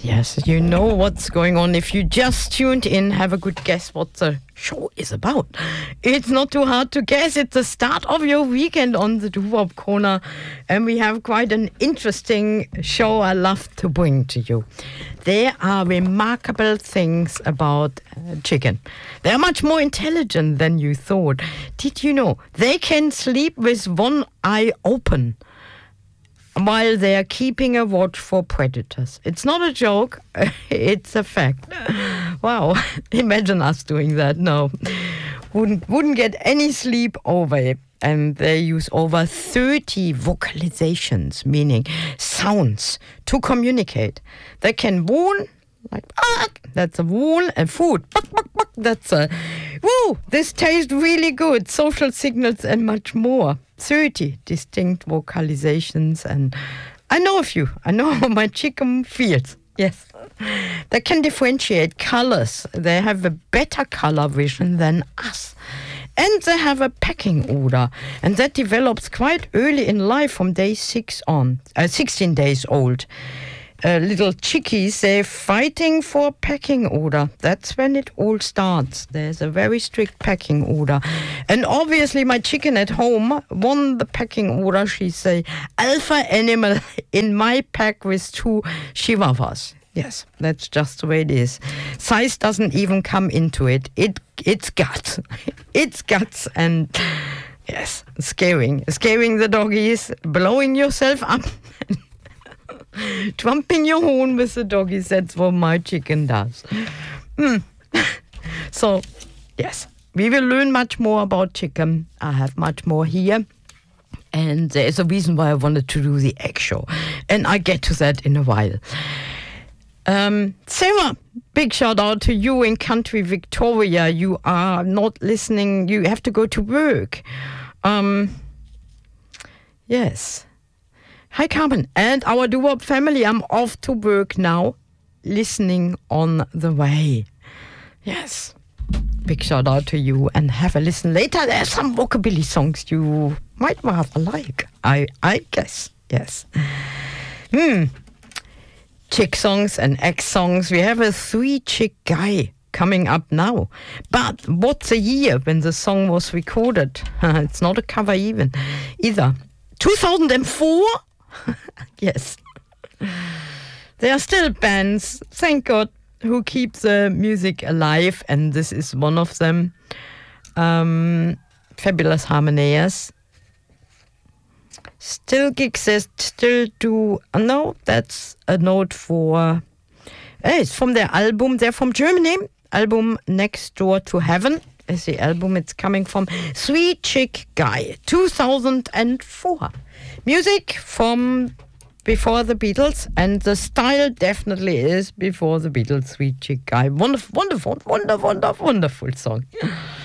Yes, you know what's going on. If you just tuned in, have a good guess what the show is about. It's not too hard to guess. It's the start of your weekend on the Doo-Wop Corner, and we have quite an interesting show I love to bring to you. There are remarkable things about chicken. They are much more intelligent than you thought. Did you know they can sleep with one eye open while they are keeping a watch for predators? It's not a joke, it's a fact. Wow, imagine us doing that. No, wouldn't get any sleep over it. And they use over 30 vocalizations, meaning sounds, to communicate. They can warn, like, that's a warn, and food, that's a, woo, this tastes really good, social signals, and much more. 30 distinct vocalizations, and I know a few. I know how my chicken feels. Yes. They can differentiate colors. They have a better color vision than us. And they have a pecking order, and that develops quite early in life, from day 16 days old. Little chickies, they're fighting for a pecking order. That's when it all starts. There's a very strict pecking order. And obviously my chicken at home won the pecking order. She's the alpha animal in my pack with 2 chihuahuas. Yes, that's just the way it is. Size doesn't even come into it. It's guts. It's guts, and yes, scaring the doggies, blowing yourself up, trumping your horn with the doggies. That's what my chicken does. So, yes, we will learn much more about chicken. I have much more here. And there's a reason why I wanted to do the egg show. And I get to that in a while. Sarah, big shout out to you in country Victoria. You are not listening. You have to go to work. Yes. Hi, Carmen. And our Doo-Wop family, I'm off to work now, listening on the way. Yes. Big shout out to you, and have a listen later. There's some rockabilly songs you might rather like, I guess. Yes. Chick songs and X songs. We have a 3-chick guy coming up now. But what's the year when the song was recorded? It's not a cover either. 2004? Yes. There are still bands, thank God, who keep the music alive, and this is one of them. Fabulous Harmonious. Still exist, still do. No, that's a note for. It's from their album. They're from Germany. Album Next Door to Heaven is the album it's coming from. 3-Chick Guy, 2004. Music from before the Beatles, and the style definitely is before the Beatles. 3-Chick Guy. Wonderful, wonderful, wonderful song.